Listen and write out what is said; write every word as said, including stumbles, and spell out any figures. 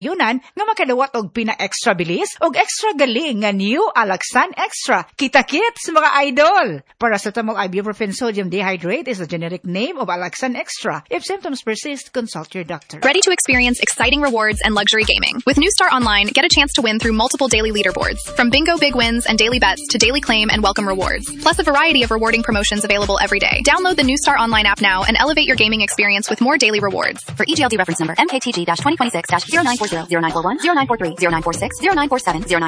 yunan nga makadawat og pina-extra bilis og extra galing nga new Alaxan Extra. Kita-kit sa mga idol! Paracetamol ibuprofen sodium dehydrate is the generic name of Alaxan Extra. If symptoms persist, consult your doctor. Ready to experience exciting rewards and luxury gaming? With New Star Online, get a chance to win through multiple daily leaderboards, from bingo big wins and daily bets to daily claim and welcome rewards, plus a variety of rewarding promotions available every day. Download the New Star Online app now and elevate your gaming experience with more daily rewards. For E G L D reference number M K T G twenty twenty-six zero nine four zero zero nine four one zero nine four three zero nine four six zero nine four seven zero nine